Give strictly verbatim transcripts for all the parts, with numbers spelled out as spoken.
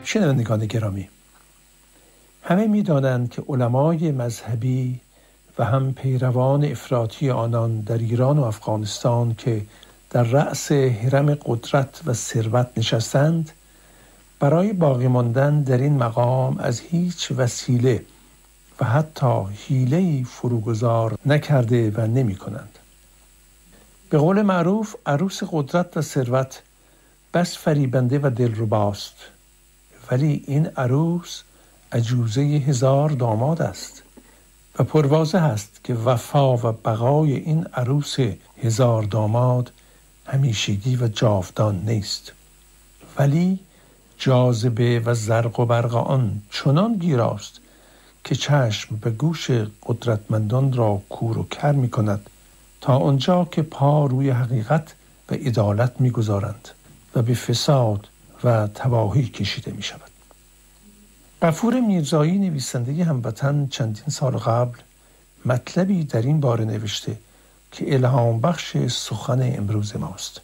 شنوندگان گرامی، همه می دانند که علمای مذهبی و هم پیروان افراطی آنان در ایران و افغانستان که در رأس هرم قدرت و ثروت نشستند، برای باقی ماندن در این مقام از هیچ وسیله و حتی حیله‌ای فروگذار نکرده و نمی کنند. به قول معروف عروس قدرت و ثروت بس فریبنده و دلرباست، ولی این عروس عجوزه هزار داماد است و پروازه است که وفا و بقای این عروس هزار داماد همیشگی و جاودان نیست، ولی جاذبه و زرق و برق آن چنان گیراست که چشم به گوش قدرتمندان را کور و کر می کند تا آنجا که پا روی حقیقت و عدالت می گذارند و به فساد و تباهی کشیده می شود. غفور میرزایی نویسنده هموطن چندین سال قبل مطلبی در این باره نوشته که الهام بخش سخن امروز ماست.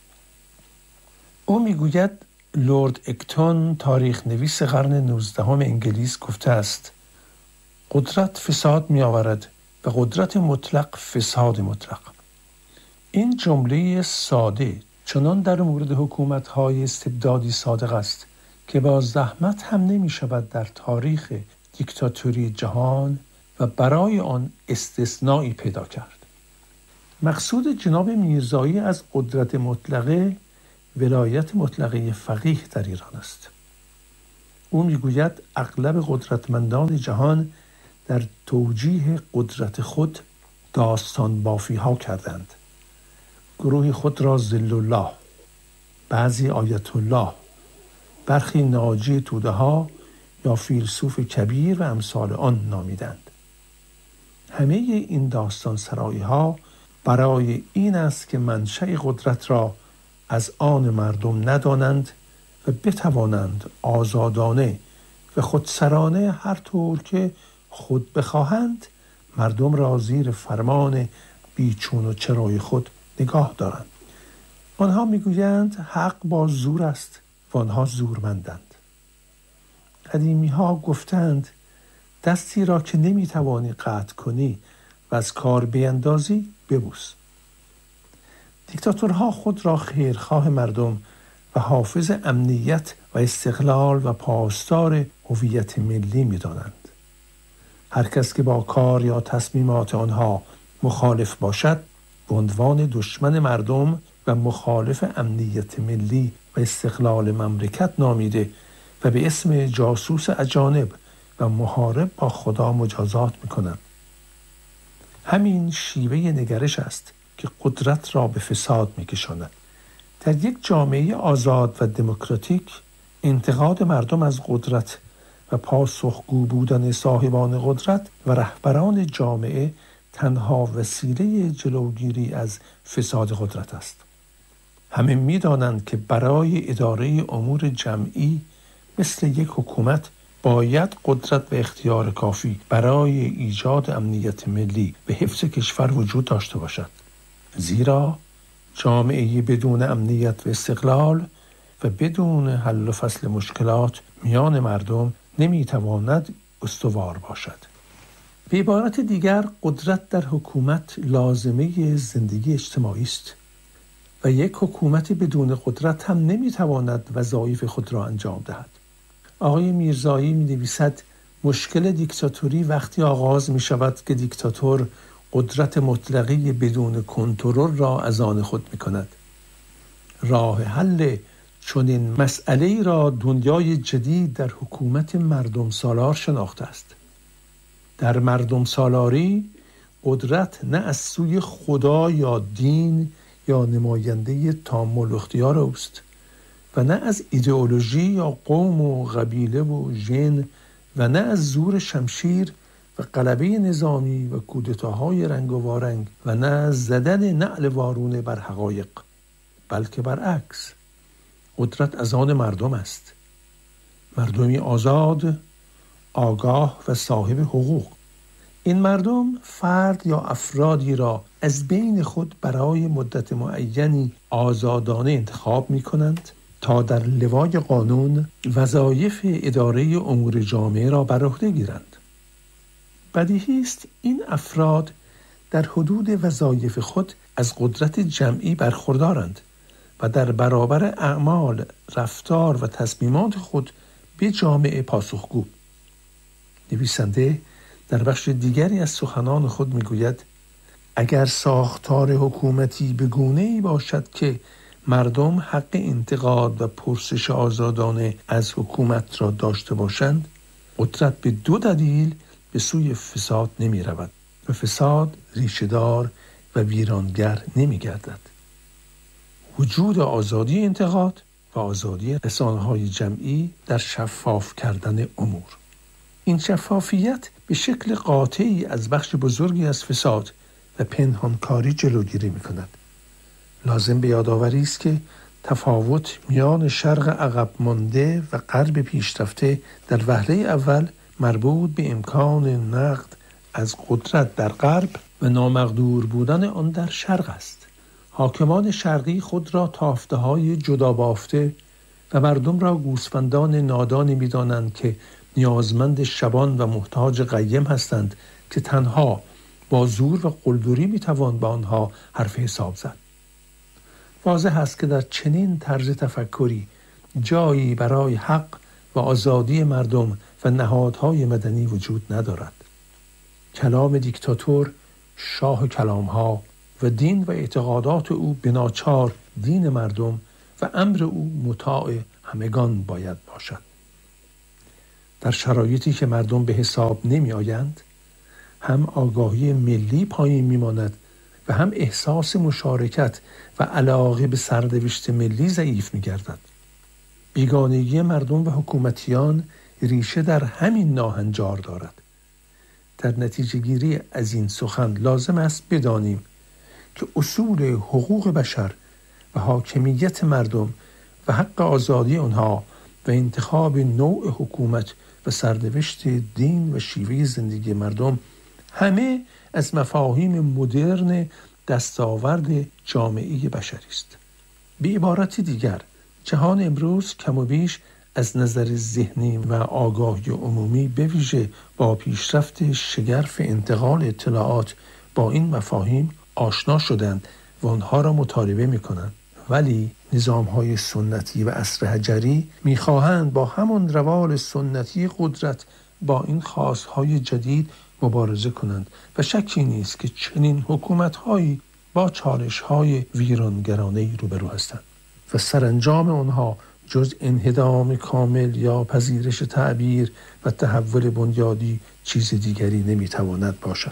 او میگوید لورد اکتون تاریخ نویس قرن نوزدهم انگلیس گفته است: قدرت فساد می آورد و قدرت مطلق فساد مطلق. این جمله ساده چنان در مورد حکومت‌های استبدادی صادق است که با زحمت هم نمی شود در تاریخ دیکتاتوری جهان و برای آن استثنایی پیدا کرد. مقصود جناب میرزایی از قدرت مطلقه ولایت مطلقه فقیه در ایران است. او میگوید اغلب قدرتمندان جهان در توجیه قدرت خود داستان بافی ها کردند. گروه خود را ذل الله، بعضی آیت الله، برخی ناجی توده ها یا فیلسوف کبیر و امثال آن نامیدند. همه این داستان سرایی ها برای این است که منشأ قدرت را از آن مردم ندانند و بتوانند آزادانه و خودسرانه هر طور که خود بخواهند مردم را زیر فرمان بیچون و چرای خود نگاه دارند. آنها میگویند حق با زور است و آنها زورمندند. قدیمی ها گفتند دستی را که نمیتوانی قطع کنی و از کار بیندازی ببوس. دیکتاتورها خود را خیرخواه مردم و حافظ امنیت و استقلال و پاسدار هویت ملی می‌دانند. هر کس که با کار یا تصمیمات آنها مخالف باشد به عنوان دشمن مردم و مخالف امنیت ملی و استقلال مملکت نامیده و به اسم جاسوس اجانب و محارب با خدا مجازات می‌کنند. همین شیوه نگرش است که قدرت را به فساد می‌کشاند. در یک جامعه آزاد و دموکراتیک انتقاد مردم از قدرت و پاسخگو بودن صاحبان قدرت و رهبران جامعه تنها وسیله جلوگیری از فساد قدرت است. همه می‌دانند که برای اداره امور جمعی مثل یک حکومت باید قدرت و اختیار کافی برای ایجاد امنیت ملی و حفظ کشور وجود داشته باشد. زیرا جامعه بدون امنیت و استقلال و بدون حل و فصل مشکلات میان مردم نمیتواند استوار باشد. به عبارت دیگر قدرت در حکومت لازمه زندگی اجتماعی است و یک حکومت بدون قدرت هم نمیتواند وظایف خود را انجام دهد. آقای میرزایی می نویسد مشکل دیکتاتوری وقتی آغاز می شود که دیکتاتور قدرت مطلقی بدون کنترل را از آن خود می کند. راه حل چنین مسئله را دنیای جدید در حکومت مردم سالار شناخته است. در مردم سالاری قدرت نه از سوی خدا یا دین یا نماینده تامل و اختیار اوست و نه از ایدئولوژی یا قوم و قبیله و ژن و نه از زور شمشیر و غلبه نظامی و کودتاهای رنگ و وارنگ و نه از زدن نعل وارونه بر حقایق، بلکه برعکس قدرت از آن مردم است. مردمی آزاد، آگاه و صاحب حقوق. این مردم فرد یا افرادی را از بین خود برای مدت معینی آزادانه انتخاب می کنند تا در لوای قانون وظایف اداره امور جامعه را بر عهده گیرند. بدیهی است این افراد در حدود وظایف خود از قدرت جمعی برخوردارند و در برابر اعمال، رفتار و تصمیمات خود به جامعه پاسخگو. نویسنده در بخش دیگری از سخنان خود میگوید اگر ساختار حکومتی به گونه‌ای باشد که مردم حق انتقاد و پرسش آزادانه از حکومت را داشته باشند، قدرت به دو دلیل به سوی فساد نمی رود و فساد ریشه‌دار و ویرانگر نمی گردد. وجود آزادی انتقاد و آزادی رسانه‌های جمعی در شفاف کردن امور. این شفافیت به شکل قاطعی از بخش بزرگی از فساد و پنهانکاری جلوگیری می کند. لازم به یادآوری است که تفاوت میان شرق عقب مانده و غرب پیشرفته در وهله اول مربوط به امکان نقد از قدرت در غرب و نامقدور بودن آن در شرق است. حاکمان شرقی خود را تافته‌های جدا بافته و مردم را گوسفندان نادانی می‌دانند که نیازمند شبان و محتاج قیم هستند که تنها با زور و قلدری می‌توان با آنها حرف حساب زد. واضح است که در چنین طرز تفکری جایی برای حق و آزادی مردم و نهادهای مدنی وجود ندارد. کلام دیکتاتور شاه کلامها و دین و اعتقادات او بناچار دین مردم و امر او مطاع همگان باید باشد. در شرایطی که مردم به حساب نمی آیند، هم آگاهی ملی پایین می ماند و هم احساس مشارکت و علاقه به سرنوشت ملی ضعیف می گردد. بیگانگی مردم و حکومتیان ریشه در همین ناهنجار دارد. در نتیجه گیری از این سخن لازم است بدانیم که اصول حقوق بشر و حاکمیت مردم و حق آزادی آنها و انتخاب نوع حکومت و سرنوشت دین و شیوه زندگی مردم همه از مفاهیم مدرن دستاورد جامعه بشری است. به عبارت دیگر، جهان امروز کم و بیش از نظر ذهنی و آگاهی عمومی به ویژه با پیشرفت شگرف انتقال اطلاعات با این مفاهیم آشنا شدند و آنها را مطالبه می‌کنند. ولی نظام‌های سنتی و عصر حجری می‌خواهند با همان روال سنتی قدرت با این خواست‌های جدید مبارزه کنند و شکی نیست که چنین حکومت‌هایی با چالش‌های ویرانگرانه‌ای روبرو هستند و سرانجام آنها جز انهدام کامل یا پذیرش تعبیر و تحول بنیادی چیز دیگری نمی‌تواند باشد.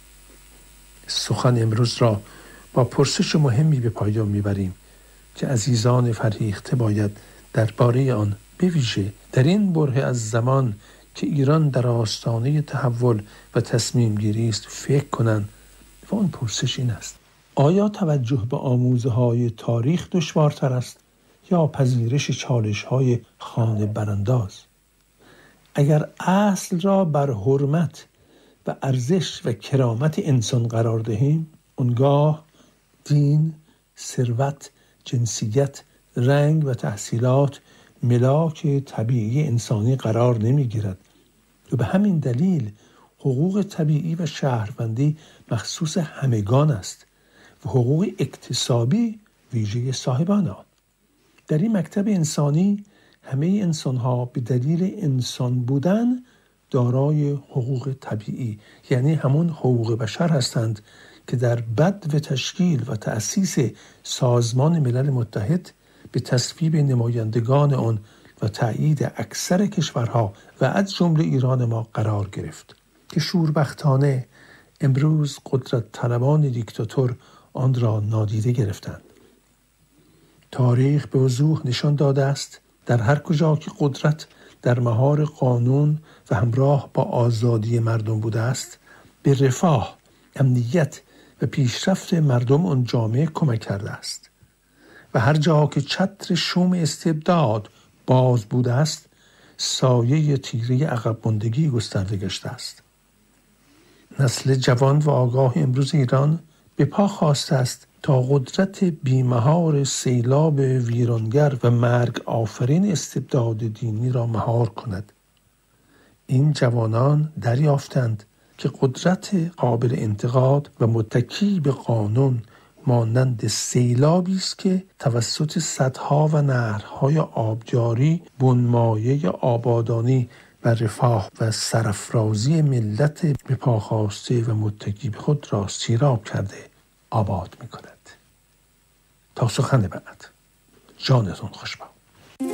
سخن امروز را با پرسش مهمی به پایان می‌بریم که عزیزان فرهیخته باید درباره آن به ویژه در این بره از زمان که ایران در آستانه تحول و تصمیم گیری است فکر کنند و آن پرسش این است: آیا توجه به آموزه‌های تاریخ دشوارتر است یا پذیرش چالش‌های خانه برانداز؟ اگر اصل را بر حرمت و ارزش و کرامت انسان قرار دهیم، اونگاه دین، ثروت، جنسیت، رنگ و تحصیلات ملاک طبیعی انسانی قرار نمی‌گیرد و به همین دلیل حقوق طبیعی و شهروندی مخصوص همگان است و حقوق اکتسابی ویژه صاحبان آن. در این مکتب انسانی همه انسان‌ها به دلیل انسان بودن دارای حقوق طبیعی، یعنی همون حقوق بشر هستند که در بدو تشکیل و تأسیس سازمان ملل متحد به تصویب نمایندگان آن و تأیید اکثر کشورها و از جمله ایران ما قرار گرفت که شوربختانه امروز قدرت طلبان دیکتاتور آن را نادیده گرفتند. تاریخ به وضوح نشان داده است در هر کجا که قدرت در مهار قانون و همراه با آزادی مردم بوده است، به رفاه، امنیت و پیشرفت مردم آن جامعه کمک کرده است و هر جا که چتر شوم استبداد باز بوده است، سایه تیره عقب ماندگی گسترده گشته است. نسل جوان و آگاه امروز ایران به پا خواسته است تا قدرت بیمهار سیلاب ویرانگر و مرگ آفرین استبداد دینی را مهار کند. این جوانان دریافتند که قدرت قابل انتقاد و متکی به قانون مانند سیلابی است که توسط سدها و نهرهای آبجاری بنمایه آبادانی و رفاه و سرافرازی ملت به پا خواسته و متکی به خود را سیراب کرده آباد می کند. تا سخن بعد، جانتون خوشبخت.